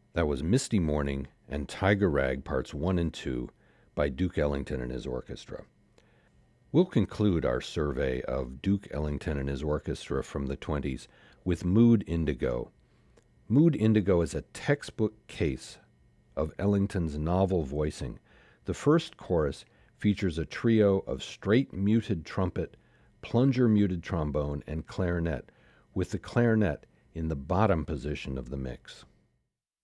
That was Misty Morning and Tiger Rag Parts 1 and 2 by Duke Ellington and his orchestra. We'll conclude our survey of Duke Ellington and his orchestra from the 20s with Mood Indigo. Mood Indigo is a textbook case of Ellington's novel voicing. The first chorus features a trio of straight muted trumpet, plunger muted trombone, and clarinet, with the clarinet in the bottom position of the mix.